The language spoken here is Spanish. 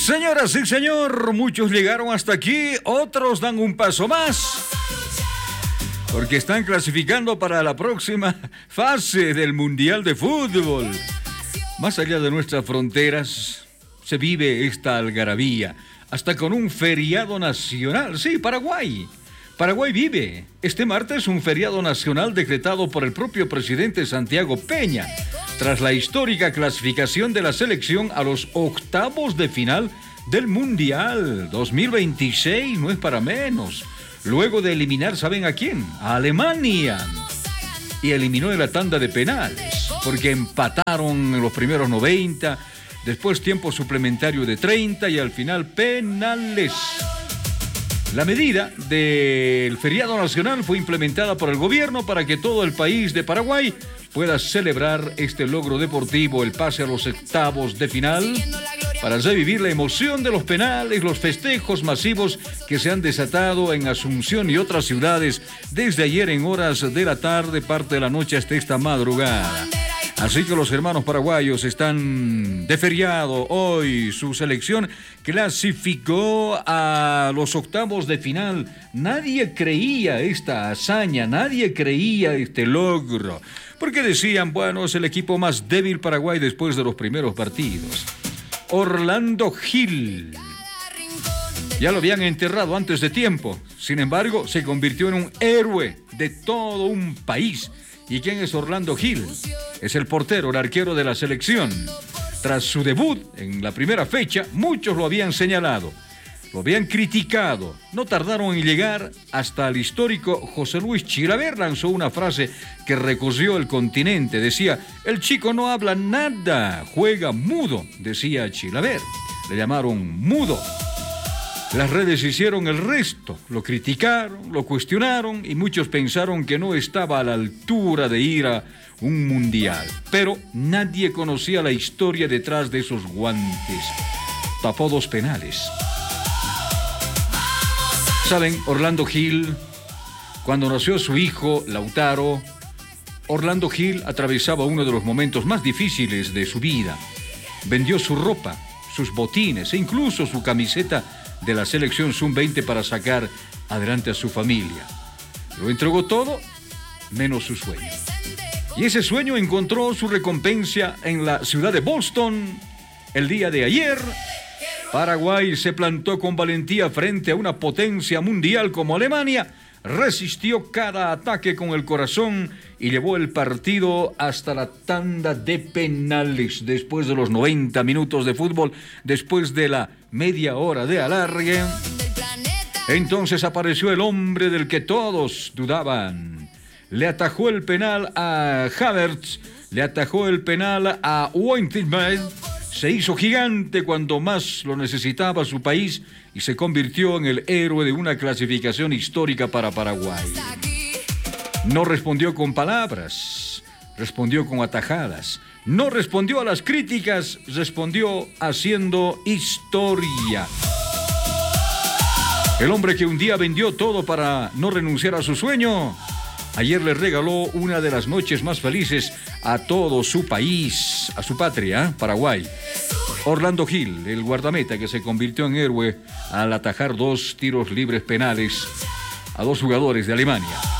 Señoras y señor, muchos llegaron hasta aquí, otros dan un paso más, porque están clasificando para la próxima fase del Mundial de Fútbol. Más allá de nuestras fronteras se vive esta algarabía, hasta con un feriado nacional. Sí, Paraguay. Paraguay vive este martes un feriado nacional decretado por el propio presidente Santiago Peña, tras la histórica clasificación de la selección a los octavos de final del Mundial 2026, no es para menos. Luego de eliminar, ¿saben a quién? A Alemania. Y eliminó en la tanda de penales, porque empataron en los primeros 90, después tiempo suplementario de 30 y al final penales. La medida del feriado nacional fue implementada por el gobierno para que todo el país de Paraguay pueda celebrar este logro deportivo, el pase a los octavos de final, para revivir la emoción de los penales, los festejos masivos que se han desatado en Asunción y otras ciudades desde ayer en horas de la tarde, parte de la noche hasta esta madrugada. Así que los hermanos paraguayos están de feriado. Hoy su selección clasificó a los octavos de final. Nadie creía esta hazaña, nadie creía este logro, porque decían, bueno, es el equipo más débil Paraguay después de los primeros partidos. Orlando Gil. Ya lo habían enterrado antes de tiempo. Sin embargo, se convirtió en un héroe de todo un país. ¿Y quién es Orlando Gil? Es el portero, el arquero de la selección. Tras su debut en la primera fecha, muchos lo habían señalado, lo habían criticado. No tardaron en llegar hasta el histórico José Luis Chilaver. Lanzó una frase que recorrió el continente. Decía, el chico no habla nada, juega mudo, decía Chilaver. Le llamaron mudo. Las redes hicieron el resto, lo criticaron, lo cuestionaron y muchos pensaron que no estaba a la altura de ir a un mundial. Pero nadie conocía la historia detrás de esos guantes. Tapó 2 penales. ¿Saben? Orlando Gil, cuando nació su hijo, Lautaro, Orlando Gil atravesaba uno de los momentos más difíciles de su vida. Vendió su ropa, sus botines e incluso su camiseta de la selección Sub-20 para sacar adelante a su familia. Lo entregó todo, menos su sueño. Y ese sueño encontró su recompensa en la ciudad de Boston. El día de ayer, Paraguay se plantó con valentía frente a una potencia mundial como Alemania, resistió cada ataque con el corazón y llevó el partido hasta la tanda de penales. Después de los 90 minutos de fútbol, después de la media hora de alargue, entonces apareció el hombre del que todos dudaban. Le atajó el penal a Havertz, le atajó el penal a Winterman. Se hizo gigante cuando más lo necesitaba su país y se convirtió en el héroe de una clasificación histórica para Paraguay. No respondió con palabras, respondió con atajadas. No respondió a las críticas, respondió haciendo historia. El hombre que un día vendió todo para no renunciar a su sueño, ayer le regaló una de las noches más felices a todo su país, a su patria, Paraguay. Orlando Gil, el guardameta que se convirtió en héroe al atajar 2 tiros libres penales a 2 jugadores de Alemania.